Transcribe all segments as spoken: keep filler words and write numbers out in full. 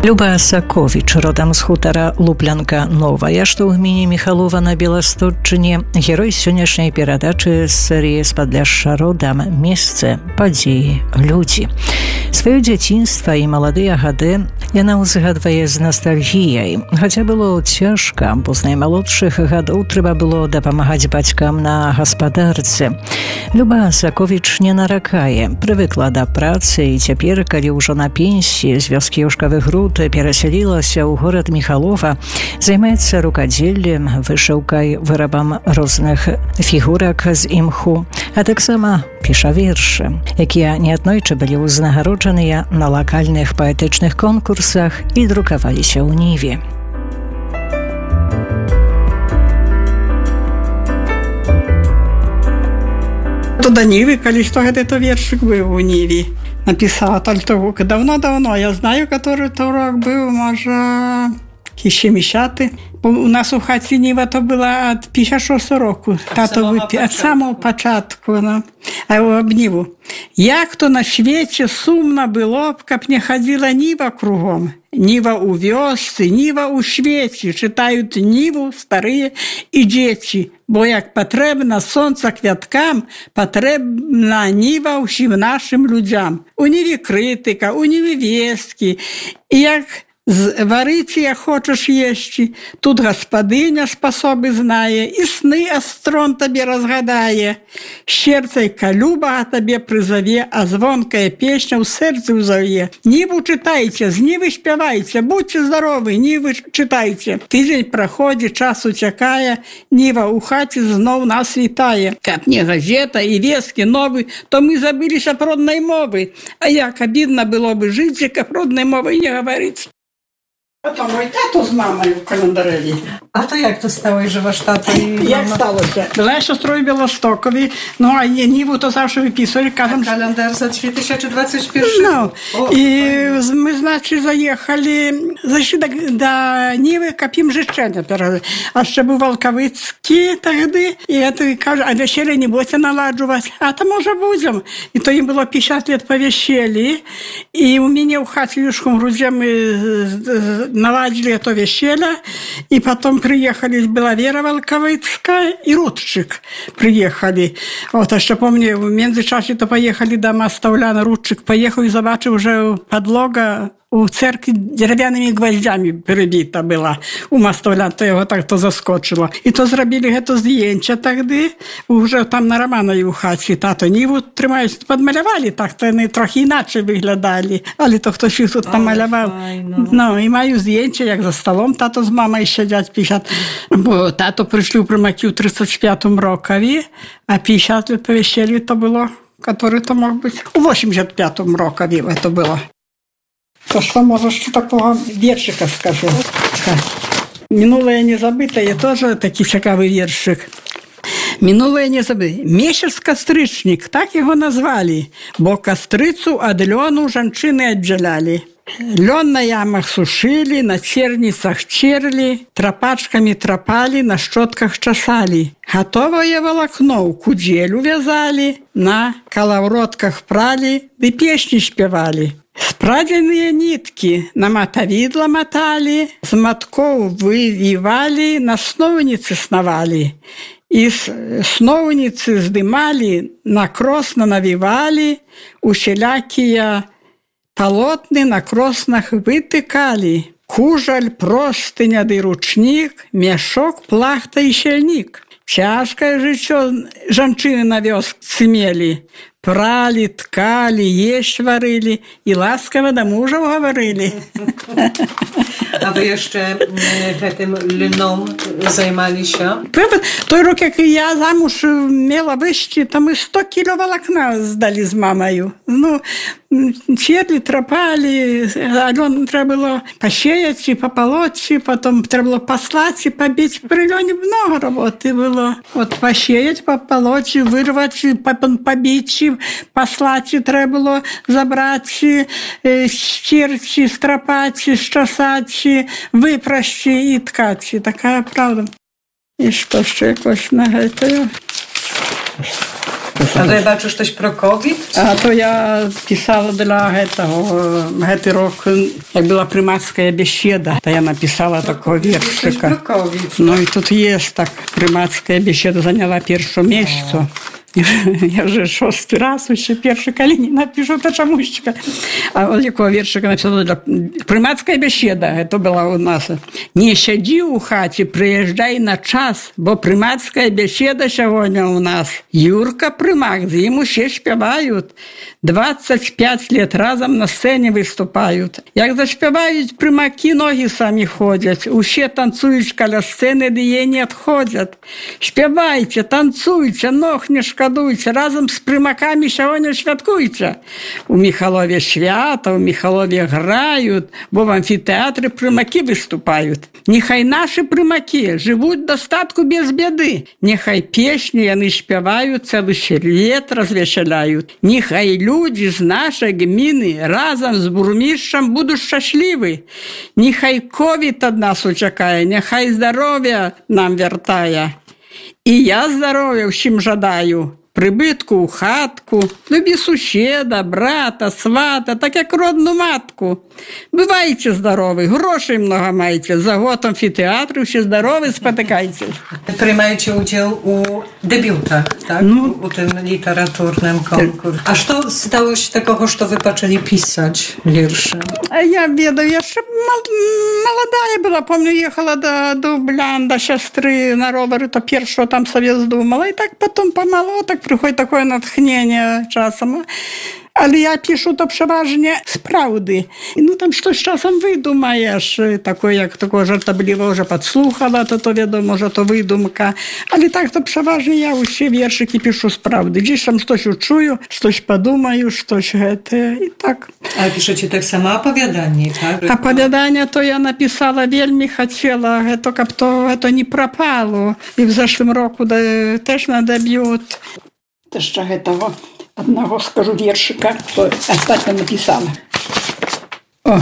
Люба Сакович, родам з хутара Луплянка Новая, што ў гміне Міхалова на Беластотчыне, герой сённяшняй перадачы з серыі «Спадляшша родам. Месцы, падзеі, людзі». Сваё дзяцінства і маладыя гады яна ўзгадвае з настальгіяй. Хаця было цяжка, бо з наймалодшых гадоў трэба было дапамагаць бацькам на гаспадарцы. Люба Сакович не наракае, прывыкла да працы і цяпер, калі ўжо на пенсіі з вёскі Юшкавых Груд перасялілася ў горад Міхалова, займаецца рукадзеллем, вышыўкай, вырабам розных фігурак з імху, а таксама піша вершы, якія неаднойчы былі ўзнагароджаныя на лакальных паэтычных конкурсах і друкаваліся ў Ніве. То до Нивы, коли что это вершик был у Ниве. Написала только давно-давно. Я знаю, который то рок был, может, еще мещаты. У нас у хаті Ніва то була від п'ятдесят шостого року. Тато від самого початку. Ну. А об Ніву. Як то на світі сумно було б, каб не ходила Ніва кругом. Ніва у вёсцы, Ніва у свеце. Читають Ніву старые і дзеці. Бо як патрэбна сонца квяткам, патрэбна Ніва ўсім нашим людзям. У Ніве критика, у Ніве весткі. І як варыць я хочаш есці, тут гаспадыня спасобы знае, і сны астрон табе разгадае. Сердцайка люба табе прызаве, а звонкая песня ў сэрцы ўзаве. Ніву чытайце, з Нівы спявайце, будьце здаровы, Нівы чытайце. Тыдзень праходзі, час уцякае, Ніва ў хаце зноў нас вітае. Каб не газета і весткі новы, то мы забыліся б роднай мовы. А як абідна было бы жыць, каб роднай мовай не гаварыць. А то мой тато з мамою в календареві. А то як то стало, що ваш тато і мама? Як сталося? Була я сестрою Білостокові, ну, а Ніву то завжди виписували. Кажем, календар за дві тисячі двадцять перший. Ну, О, і ми, значить, заїхали, зайшли до, до Ніви, каб їм жичення. А ще був Волковицький тоді, і я тобі кажу, а весілля не будете наладжувати? А то, може, будемо. І то їм було п'ятдесят років по весіллі, і у мене в хаті в Юшкому Груді ми наладили это веселье, и потом приехали Беловера Волковицкая и Рудчик приехали. Вот, а что помню, в Мензичасе то поехали до Мастовляна, Рудчик поехал и забачил уже подлога у церкви дерев'яними гвоздями перебита була. У Мастовляна, то його так то заскочило. І то зробили гето здjęcia тоді, вже там на Романовій у хаті. Тато Ніву тримають, підмалювали, так то вони трохи інакше виглядали. Але то хтось їх тут намалював. Ну, і маю здjęcia, як за столом тато з мамою сидять п'ятдесят. Бо тато прийшли в Примаки у тридцять п'ятому рокові, а п'ятдесят лет по весіллю то було, який то мог бути, у вісімдесят п'ятому рокові це було. То что, может, что такого вершика скажу? «Минулое не забытое» тоже такий цікавий вершик. «Минулое не забытое». Месяц кастрычник, так его назвали, бо кастрыцу ад лёну жанчыны аддзяляли. Лён на ямах сушили, на церніцах черли, трапачками трапали, на щотках часали. Готовое волокно у кудзелю вязали, на коловротках прали, ды песни спевали. Спрадзеныя ніткі на матавідла маталі, з маткоў вывівалі, на сноўніцы снавалі. І сноўніцы здымалі, на кросна навівалі, усялякія палотны на кроснах вытыкалі. Кужаль, простыня ды ручнік, мяшок, плахта і сяльнік. Цяжкае жыццё жанчыны на вёсцы мелі. Пралі, ткалі, ешць варылі і ласкава да мужаў гаварылі. А вы яшчэ гэтым льном займаліся? Той рок, як і я замуж мела выйсці, то мы сто кіло валакна здалі з мамаю. Ну, церлі, трапалі, а лён трэба было пасеяць і папалоць, потом трэба было паслаць і пабіць. Пры лёне много работы было. Вот пасеяць, папалоць, вырваць, пабіць, паслаць трэба было, забраць, сцерці, страпаць, счасаць, выпрасці і ткаць. Такая правда. І што ще якось на гэтую? А то я бачу щось про ковід? А то я писала для этого, гэты рок, як была прымацкая беседа, то я написала такого вершика. Ну и тут есть так, прымацкая беседа заняла першую месяцу. Я вже шостий раз ще перший коли не напишу, то чомусь. А от якого віршика написала для прымацкая беседа, це була у нас. Не сиди у хаті, приїжджай на час, бо прымацкая беседа сьогодні у нас. Юрка Прымак, з ним ще співають. двадцять п'ять лет разом на сцені виступають. Як заспівають прымаки, ноги самі ходять. Уще танцюють каля сцени, де її не відходять. Співайте, танцуйте, ног не шкодуйте, разом з прымаками сьогодні святкуйте. У Михайлові свято, у Михайлові грають, бо в амфітеатрі прымаки виступають. Нехай наші прымаки живуть в достатку без біди. Нехай пісні вони співають, цілий світ розвеселяють. Нехай люди з нашої гміни разом з бурмістром будуть щасливі. Нехай ковід від нас чекає, нехай здоров'я нам вертає. І я здоров'я всім жадаю. Прибитку у хатку, любі сусіда, брата, свата, так як родну матку. Бувайте здорові, грошей много маєте, за год амфітеатру всі здорові, спотикайте. Приймаєте уділ у дебютах, так? Ну, у tym literatury konkursie. A co stało się takiego, że wy zaczęli pisać wiersze? А я ведаю, я ще молодая була, помню, їхала до Дублян, до сестри на ровері, то першого там собі здумала. І так потім помало, так приходить таке натхнення часом. Але я пишу то переважно з правди. Ну там щось часом видумаєш, таке, як такого жартобливого вже підслухала, то то відомо, що то видумка. Але так то переважно я усі віршики пишу з правди. Десь там щось учую, щось подумаю, щось гете, і так. А пишете так само оповідання, так? Оповідання то я написала, вельми хотіла, то, щоб то, то не пропало. І в зашлым року да, теж на дебют. Це ще гетого. Одного скажу вершика, что остатньо написала. О,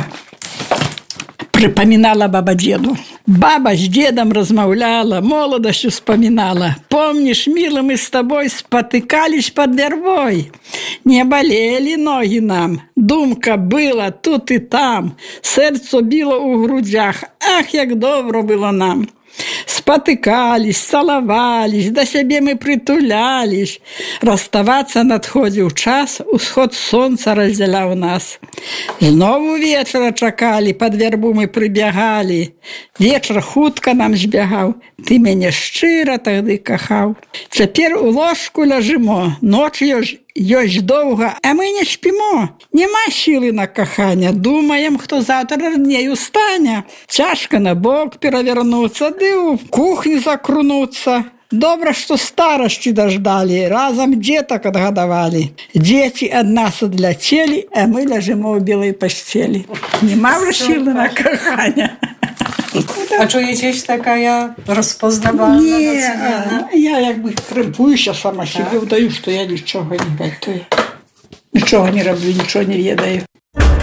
припоминала баба деду. Баба с дедом размовляла, молодость вспоминала. Помнишь, милый, мы с тобой спотыкались под вербой. Не болели ноги нам, думка была тут и там. Сердце било у грудях, ах, як добро было нам. Спотыкались, целовались, до себе мы притулялись. Расставаться надходил час, усход сонца разделял нас. Знову вечера чакали, под вербу мы прибегали. Вечер хутка нам збегал, ты меня щиро тогда кахал. Теперь у ложку ляжимо, ночью ёсць доўга, а мы не спимо. Нема силы на кахання, думаем, хто завтра днею стане. Цяжко на бок перавернуться, ды у кухні закрунуться. Добра, што старасці даждалі, разам дзетак адгадавалі. Дзеці ад нас адляцелі, а мы ляжимо ў белай пасцелі. Нема вже силы на кахання. A czujecie taka ja rozpoznawalna? Nie, ja jakby krępuję sama siebie, udaję, że ja niczego nie gatuję. Niczego nie robię, niczego nie wiedаю.